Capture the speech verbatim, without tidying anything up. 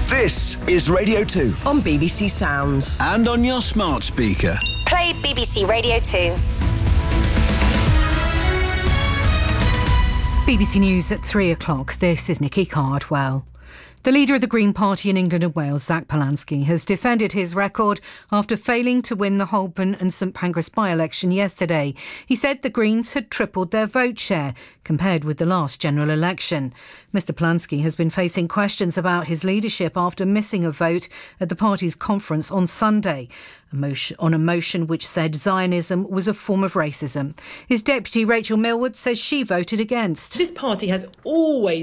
This is Radio two on B B C Sounds and on your smart speaker. Play B B C Radio two. B B C News at three o'clock. This is Nikki Cardwell. The leader of the Green Party in England and Wales, Zach Polanski, has defended his record after failing to win the Holborn and St Pancras by-election yesterday. He said the Greens had tripled their vote share compared with the last general election. Mr Polanski has been facing questions about his leadership after missing a vote at the party's conference on Sunday, a motion, on a motion which said Zionism was a form of racism. His deputy, Rachel Millward, says she voted against. This party has always